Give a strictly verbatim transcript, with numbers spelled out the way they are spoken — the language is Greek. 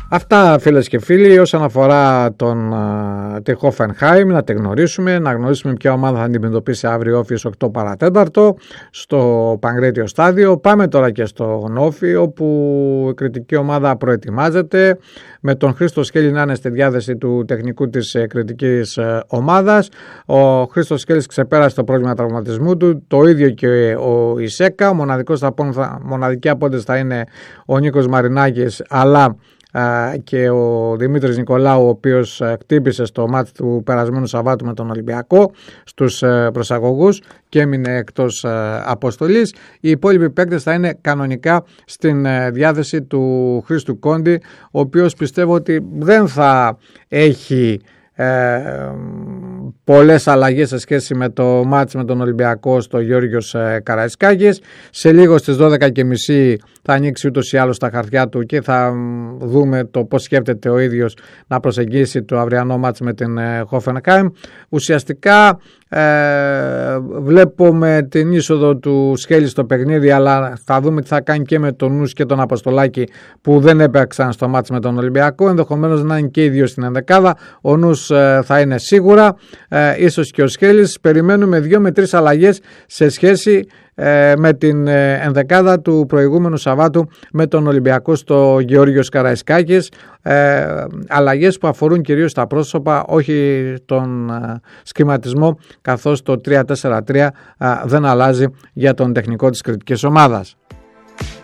Αυτά, φίλες και φίλοι, όσον αφορά τον, τη Hoffenheim, να τη γνωρίσουμε, να γνωρίσουμε ποια ομάδα θα αντιμετωπίσει αύριο Όφης οκτώ παρά τέταρτο στο Παγκρέτιο στάδιο. Πάμε τώρα και στο Όφη, όπου η κριτική ομάδα προετοιμάζεται με τον Χρήστο Σκέλη να είναι στη διάθεση του τεχνικού της κριτικής ομάδας. Ο Χρήστος Σκέλης ξεπέρασε το πρόβλημα τραυματισμού του, το ίδιο και ο Ισέκα. Ο μοναδικός μοναδική απόντες θα είναι ο Νίκος Μαρινάκης, αλλά και ο Δημήτρης Νικολάου, ο οποίος χτύπησε στο μάτς του περασμένου Σαββάτου με τον Ολυμπιακό στους προσαγωγούς και έμεινε εκτός αποστολής. Οι υπόλοιποι παίκτες θα είναι κανονικά στην διάθεση του Χρήστου Κόντι, ο οποίος πιστεύω ότι δεν θα έχει Ε, πολλές αλλαγές σε σχέση με το μάτς με τον Ολυμπιακό στο Γεώργιος ε, Καραϊσκάκης. Σε λίγο στις δώδεκα και μισή θα ανοίξει ούτως ή άλλως τα χαρτιά του και θα δούμε το πώς σκέφτεται ο ίδιος να προσεγγίσει το αυριανό μάτς με την ε, Hoffenheim. Ουσιαστικά ε, βλέπουμε την είσοδο του Σκέλη στο παιχνίδι, αλλά θα δούμε τι θα κάνει και με τον Νους και τον Αποστολάκη που δεν έπαιξαν στο μάτς με τον Ολυμπιακό. Ενδεχομένως να είναι και οι δύο στην ενδεκάδα. Ο Νους ε, θα είναι σίγουρα, ε, ίσως και ο Σκέλης. Περιμένουμε δύο με τρεις αλλαγές σε σχέση ε, με την ε, ενδεκάδα του προηγούμενου Σαββάτου με τον Ολυμπιακό στο Γεώργιος Καραϊσκάκης. Ε, αλλαγές που αφορούν κυρίως τα πρόσωπα, όχι τον ε, σχηματισμό, καθώς το τρία τέσσερα τρία ε, δεν αλλάζει για τον τεχνικό της κριτικής ομάδας.